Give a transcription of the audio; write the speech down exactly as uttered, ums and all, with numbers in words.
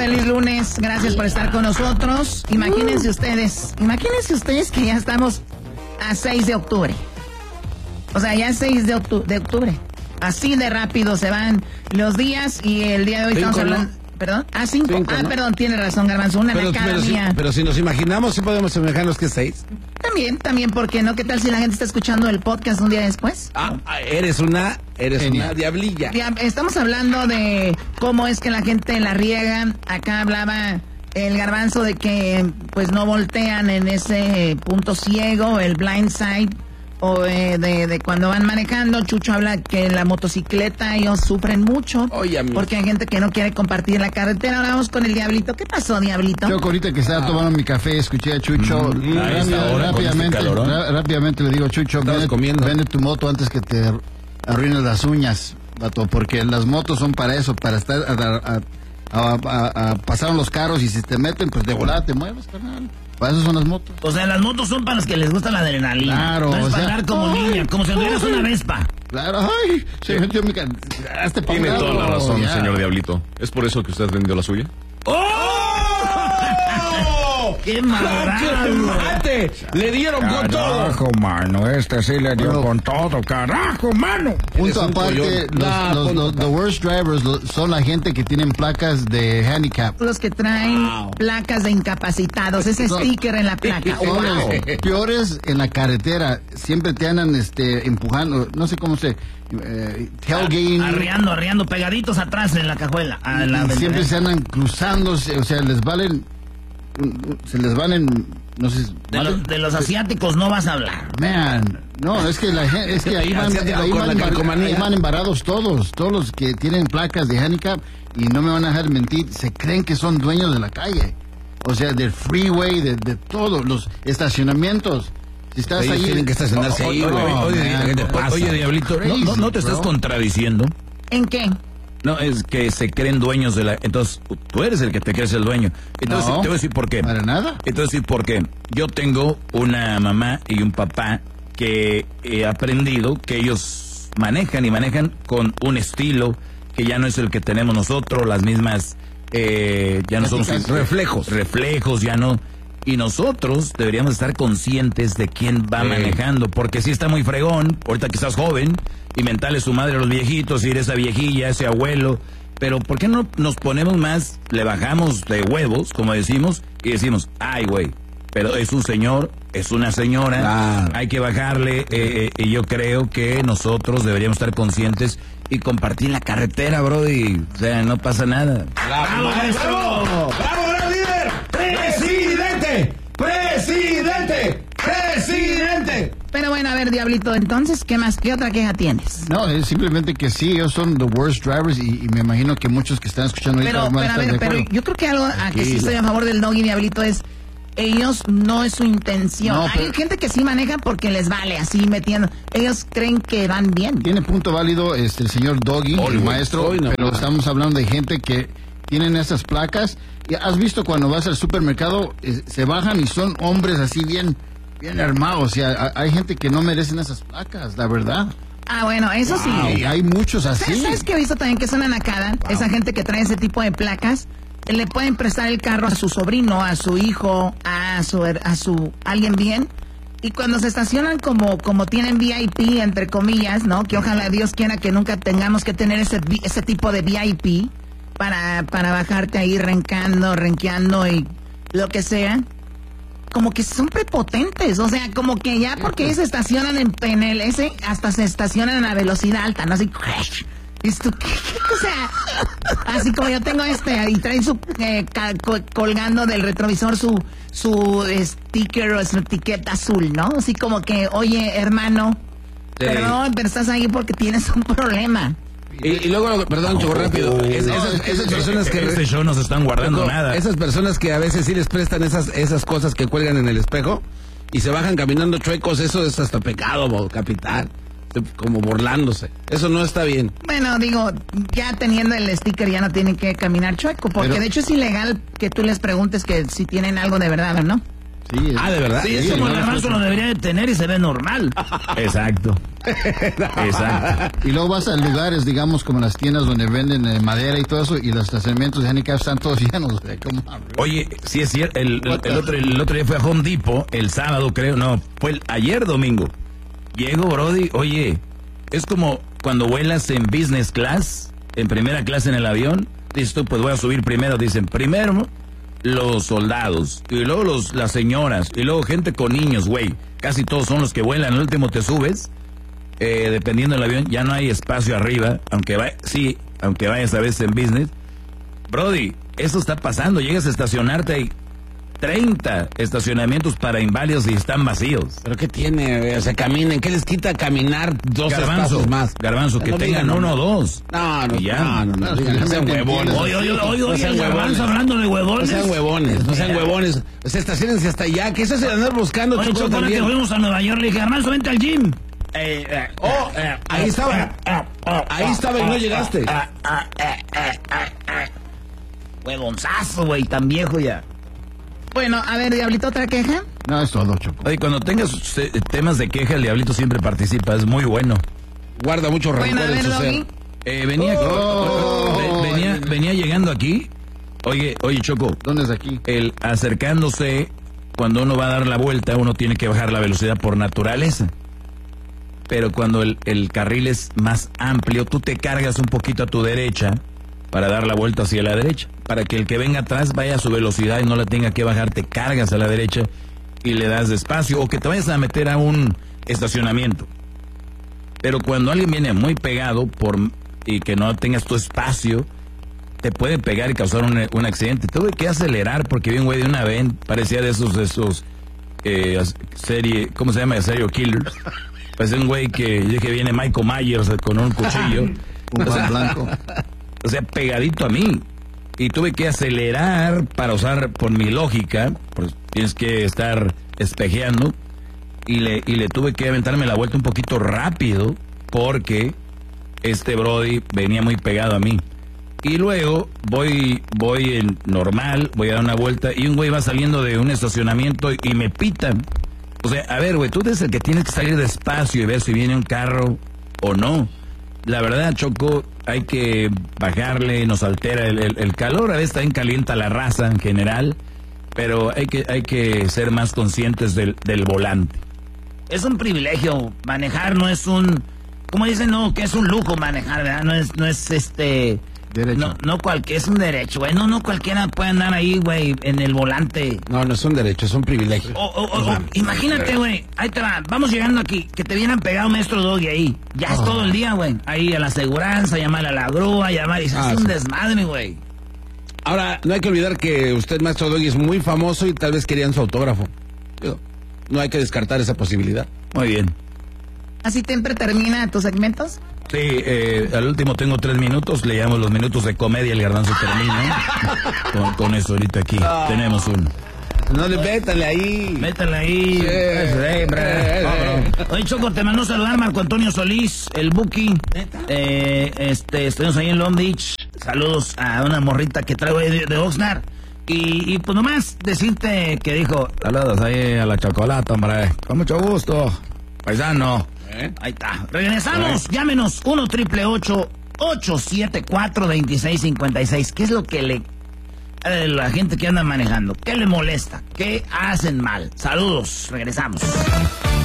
feliz lunes. Gracias por estar con nosotros. Imagínense ustedes, imagínense ustedes que ya estamos a seis de octubre. O sea, ya es seis de octubre, de octubre. Así de rápido se van los días y el día de hoy Cinco, estamos hablando... ¿no? ¿Perdón? Ah, cinco. Cinco, ah, ¿no? perdón, tiene razón, Garbanzo. Una Pero, de cada pero, si, día. pero si nos imaginamos, sí podemos imaginarnos que es seis. También, también, ¿por qué no? ¿Qué tal si la gente está escuchando el podcast un día después? Ah, eres una, eres Genial. una diablilla. Ya, estamos hablando de cómo es que la gente la riega. Acá hablaba el Garbanzo de que pues no voltean en ese punto ciego, el blind side, o eh, de, de cuando van manejando. Chucho habla que en la motocicleta ellos sufren mucho. Oye, amigo. Porque hay gente que no quiere compartir la carretera. Ahora vamos con el Diablito. ¿Qué pasó, Diablito? Yo ahorita que estaba tomando mi café, escuché a Chucho. Mm, rápido- a esta hora, rápidamente, con este calorón. ra- rápidamente le digo, Chucho, Estabas vende, comiendo. vende tu moto antes que te arruines las uñas, vato, porque las motos son para eso, para estar a, a, a, a- a pasar los carros y si te meten, pues de volada te mueves, carnal. Para eso son las motos. O sea, las motos son para los que les gusta la adrenalina. Claro, No es o para sea- andar como Ay, niña, como si tuvieras ay. una Vespa. Claro, ay, se metió mi ca- hazte pa' Tiene un lado, toda la razón, ya. señor Diablito. ¿Es por eso que usted vendió la suya? ¡Qué malvado! ¡Mate! ¡Le dieron con todo! Carajo, mano, este sí le dio Bueno. con todo, carajo, mano. Punto un aparte, collón. los, Nah, los- ponlo los- acá. the worst drivers lo- son la gente que tienen placas de handicap. Los que traen Wow. placas de incapacitados, ese No. sticker en la placa. Son Wow. los peores en la carretera. Siempre te andan este, empujando, no sé cómo se... Eh, tailgating. Arreando, arreando, pegaditos atrás en la cajuela. A la y siempre ventana. se andan cruzándose, o sea, les valen... Se les valen... No sé... De, los, de los asiáticos no vas a hablar. Man, no, es que la gente, es que ahí van, Asiático ahí con van, la embar- calcomanía. ahí van embarados todos, todos los que tienen placas de handicap y no me van a dejar mentir, se creen que son dueños de la calle, o sea, del freeway, de, de todos los estacionamientos. Si estás Ellos ahí, tienen que estacionarse ahí, Oh, güey. oh, Oye, man, ¿qué te pasa? Oye, Diablito, ¿no, no, no te estás Bro. contradiciendo? ¿En qué? No, es que se creen dueños de la... Entonces, tú eres el que te crees el dueño. Entonces, No, te voy a decir por qué. para nada. Entonces, te voy a decir por qué. Yo tengo una mamá y un papá que he aprendido que ellos manejan y manejan con un estilo que ya no es el que tenemos nosotros, las mismas... Eh, ya no son Tácticas. reflejos. Reflejos, ya no... Y nosotros deberíamos estar conscientes de quién va Sí. manejando, porque sí está muy fregón, ahorita que estás joven, y mentales su madre a los viejitos, ir esa viejilla, ese abuelo, pero ¿por qué no nos ponemos más, le bajamos de huevos, como decimos, y decimos, ay güey, pero es un señor, es una señora, Claro. hay que bajarle, eh, eh, y yo creo que nosotros deberíamos estar conscientes y compartir la carretera, bro, y, o sea, no pasa nada. ¡Bravo, maestro! ¡Bravo, gran líder! ¡Presidente! ¡Presidente! ¡Presidente! Pero bueno, a ver, Diablito, entonces, ¿qué más? ¿Qué otra queja tienes? No, es simplemente que sí, ellos son the worst drivers y, y me imagino que muchos que están escuchando ahorita Pero, van a pero a estar ver, de pero acuerdo. yo creo que algo a que sí estoy a favor del Doggy Diablito es, ellos no es su intención. No, Hay pero- gente que sí maneja porque les vale, así metiendo. Ellos creen que van bien. Tiene punto válido este el señor Doggy, el Hoy, maestro, hoy no. pero estamos hablando de gente que tienen esas placas. Y has visto cuando vas al supermercado, eh, se bajan y son hombres así bien, bien armados. O sea, ha- hay gente que no merecen esas placas, la verdad. Ah, bueno, eso sí. Y hay muchos ¿Sabes, así. ¿Sabes qué he visto también que es una nacada? Esa gente que trae ese tipo de placas, eh, le pueden prestar el carro a su sobrino, a su hijo, a su, her- a su alguien bien. Y cuando se estacionan como, como tienen V I P, entre comillas, ¿no? Que ojalá Dios quiera que nunca tengamos que tener ese, vi- ese tipo de V I P para, para bajarte ahí rencando, renqueando y lo que sea. Como que son prepotentes, o sea, como que ya porque ellos se estacionan en, en el ese, hasta se estacionan a velocidad alta, ¿no? Así, dices tú, ¿qué? O sea, así como yo tengo este, y trae su, eh, ca- co- colgando del retrovisor su, su sticker o su etiqueta azul, ¿no? Así como que, oye, hermano, Sí. perdón, pero estás ahí porque tienes un problema. Y, y luego, perdón, Choco, rápido. Es- esas, esas personas que... Este show no se están guardando Choco, nada. Esas personas que a veces sí les prestan esas, esas cosas que cuelgan en el espejo y se bajan caminando chuecos, eso es hasta pecado, bo- capitán. Como burlándose. Eso no está bien. Bueno, digo, ya teniendo el sticker ya no tienen que caminar chueco, porque Pero- de hecho es ilegal que tú les preguntes que si tienen algo de verdad o no. Sí, Ah, ¿de verdad? Sí, Sí, eso no, el no, garbanzo no. lo debería de tener y se ve normal. Exacto. Exacto. Y luego vas a lugares, digamos, como las tiendas donde venden eh, madera y todo eso, y los estacionamientos de handicap están todos llenos. ¿Eh? ¿Cómo? Oye, sí es cierto, el, el, el otro, el otro día fue a Home Depot, el sábado creo, no, fue el, ayer domingo. Llego, Brody, oye, es como cuando vuelas en business class, en primera clase en el avión, dices tú, pues voy a subir primero, dicen, primero los soldados, y luego los, las señoras, y luego gente con niños, güey, casi todos son los que vuelan, al último te subes, eh, dependiendo del avión, ya no hay espacio arriba, aunque va, sí, aunque vayas a veces en business. Brody, eso está pasando, llegas a estacionarte, hay treinta estacionamientos para inválidos y están vacíos. ¿Pero qué tiene? O sea, caminen. ¿Qué les quita caminar dos Garbanzo, espacios más? Garbanzo, que No tengan digan uno o nomás. dos. No, no, Y ya. no, no, no, No, digan, no sean realmente huevones. entiendes. Oye, oye, oye, No oye, sean el garbanzo huevones. hablando de No huevones. sean huevones, no sean Mira. huevones. O sea, estacionense hasta allá. ¿Qué es eso de andar buscando? Oye, Choco, Choco, ahora que también? fuimos a Nueva York, le dije, garbanzo, vente al gym. Eh, eh, oh, eh, ahí estaba. Ahí estaba y no llegaste. Huevonzazo, güey, tan viejo ya. Bueno, a ver, Diablito, ¿otra queja? No, es todo, Choco. Oye, cuando tengas eh, temas de queja, el Diablito siempre participa, es muy bueno. Guarda mucho Bueno, rencor a en ver, su Doggy. ser. Eh, venía, Oh. ve- venía, venía llegando aquí. Oye, oye, Choco, ¿Dónde es aquí? el acercándose, cuando uno va a dar la vuelta, uno tiene que bajar la velocidad por naturaleza. Pero cuando el, el carril es más amplio, tú te cargas un poquito a tu derecha para dar la vuelta hacia la derecha. Para que el que venga atrás vaya a su velocidad y no la tenga que bajar, te cargas a la derecha y le das despacio. O que te vayas a meter a un estacionamiento. Pero cuando alguien viene muy pegado por y que no tengas tu espacio, te puede pegar y causar un, un accidente. Tuve que acelerar porque vi un güey de una vez, parecía de esos, de esos, eh, serie, ¿cómo se llama? Serial killers. Parecía un güey que, yo dije, viene Michael Myers con un cuchillo. Un pan blanco. O sea, pegadito a mí. Y tuve que acelerar para usar, por mi lógica, pues tienes que estar espejeando. Y le, y le tuve que aventarme la vuelta un poquito rápido porque este Brody venía muy pegado a mí. Y luego voy voy en normal, voy a dar una vuelta y un güey va saliendo de un estacionamiento y, y me pitan. O sea, a ver, güey, tú eres el que tienes que salir despacio y ver si viene un carro o no. La verdad, Choco, hay que bajarle, nos altera el, el, el calor, a veces también calienta la raza en general, pero hay que, hay que ser más conscientes del, del volante. Es un privilegio. Manejar no es un... ¿Cómo dicen? No, que es un lujo manejar, ¿verdad? No es, no es este... Derecho. No, no cualquier... Es un derecho, güey. No, no cualquiera puede andar ahí, güey, en el volante. No, no es un derecho, es un privilegio. O, o, o, o, imagínate, güey. Ahí te va. Vamos llegando aquí. Que te vieran pegado maestro Doggy ahí. Ya es todo el día, güey. Ahí a la aseguranza, llamar a la grúa, llamar... Y se Ah, hace un sí. desmadre, güey. Ahora, no hay que olvidar que usted, Maestro Doggy, es muy famoso y tal vez querían su autógrafo. Digo, no hay que descartar esa posibilidad. Muy bien. ¿Así siempre termina tus segmentos? Sí, eh, al último tengo tres minutos, le llamo los minutos de comedia, el garbanzo termina. Con, con eso ahorita aquí tenemos uno. No le métale ahí. Métale ahí. Sí. Eh, bre. Eh, eh. Oye, Choco, te mandó saludar Marco Antonio Solís, el Buki. Eh, este, estuvimos ahí en Long Beach. Saludos a una morrita que traigo ahí de, de Oxnard. Y, y pues nomás decirte que dijo, Saludos ahí a la chocolate, hombre. Con mucho gusto. Paisano. ¿Eh? ahí está. Regresamos, llámenos uno triple ocho ocho siete cuatro dos seis cinco seis. ¿Qué es lo que le... eh, la gente que anda manejando? ¿Qué le molesta? ¿Qué hacen mal? Saludos, regresamos.